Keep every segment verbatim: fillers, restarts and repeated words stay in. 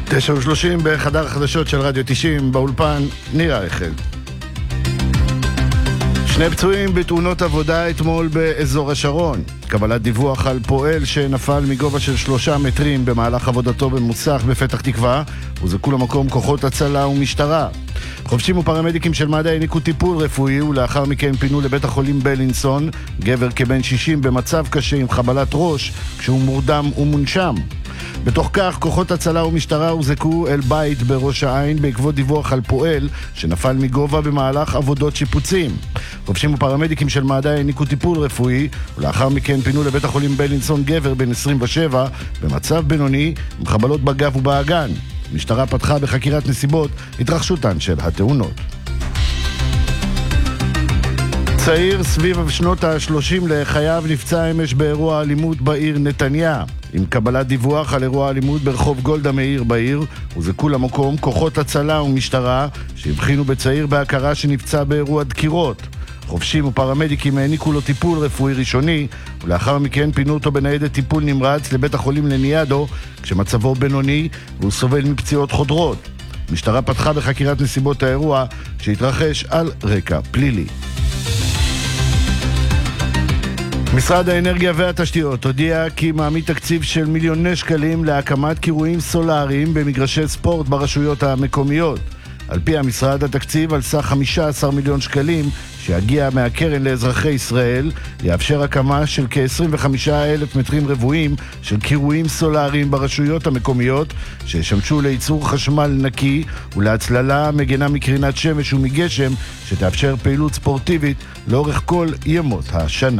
תשע ושלושים בחדר החדשות של רדיו תשעים, באולפן ניר אייכלר. שני פצועים בתאונות עבודה אתמול באזור השרון. קבלת דיווח על פועל שנפל מגובה של שלושה מטרים במהלך עבודתו במוסך בפתח תקווה, וזקו למקום כוחות הצלה ומשטרה. חובשים ופרמדיקים של מד"א העניקו טיפול רפואי, ולאחר מכן פינו לבית החולים בלינסון גבר כבן שישים במצב קשה עם חבלת ראש כשהוא מורדם ומונשם. בתוך כך כוחות הצלה ומשטרה הוזקו אל בית בראש העין בעקבות דיווח על פועל שנפל מגובה במהלך עבודות שיפוצים. חובשים ופרמדיקים של מד"א העניקו טיפול רפואי, ולאחר מכן פינו לבית החולים בלינסון גבר בן עשרים ושבע במצב בינוני עם חבלות בגב ובאגן. המשטרה פתחה בחקירת נסיבות התרחשותן של התאונות. צעיר סביב שנות ה-שלושים לחייו נפצע אמש באירוע אלימות בעיר נתניה. עם קבלת דיווח על אירוע אלימות ברחוב גולדה מאיר בעיר, הוזקו למקום כוחות הצלה ומשטרה שהבחינו בצעיר בהכרה שנפצע באירוע דקירות. חובשים ופרמדיקים העניקו לו טיפול רפואי ראשוני, ולאחר מכן פינו אותו בניידת טיפול נמרץ לבית החולים לניאדו כשמצבו בינוני והוא סובל מפציעות חודרות. המשטרה פתחה בחקירת נסיבות האירוע שהתרחש על רקע פלילי. משרד האנרגיה והתשתיות הודיע כי מעמיד תקציב של מיליוני שקלים להקמת קירויים סולאריים במגרשי ספורט ברשויות המקומיות. על פי המשרד, התקציב על סך חמישה עשר מיליון שקלים שיגיע מהקרן לאזרחי ישראל יאפשר הקמה של כ-עשרים וחמישה אלף מטרים רבועים של קירויים סולאריים ברשויות המקומיות שישמשו לייצור חשמל נקי ולהצללה מגנה מקרינת שמש ומגשם שתאפשר פעילות ספורטיבית לאורך כל ימות השנה.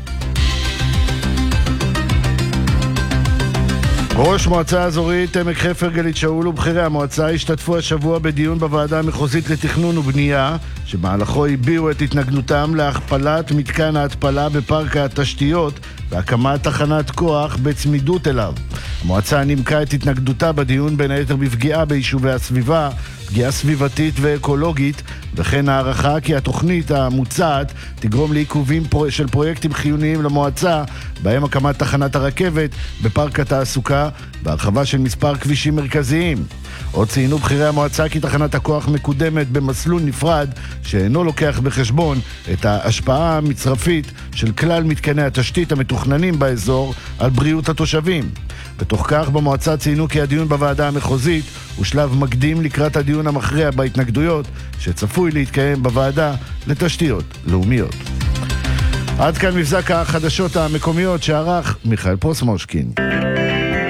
ראש מועצה אזורית עמק חפר גלית שאול ובכירי המועצה השתתפו השבוע בדיון בוועדה המחוזית לתכנון ובנייה, שבמהלכו הביעו את התנגדותם להכפלת מתקן ההתפלה בפארק התשתיות והקמת תחנת כוח בצמידות אליו. המועצה נימקה את התנגדותה בדיון בין היתר בפגיעה ביישובי הסביבה, פגיעה סביבתית ואקולוגית, וכן הערכה כי התוכנית המוצעת תגרום לעיכובים של פרויקטים חיוניים למועצה, בהם הקמת תחנת הרכבת בפארק התעסוקה והרחבה של מספר כבישים מרכזיים. עוד ציינו בכירי המועצה כי תחנת הכוח מקודמת במסלול נפרד שאינו לוקח בחשבון את ההשפעה המצרפית של כלל מתקני התשתית המתוכננים באזור על בריאות התושבים. בתוך כך במועצה ציינו כי הדיון בוועדה המחוזית הוא שלב מקדים לקראת הדיון המכריע בהתנגדויות שצפוי להתקיים בוועדה לתשתיות לאומיות. עד כאן מבזק החדשות המקומיות שערך מיכאל פוסמושקין.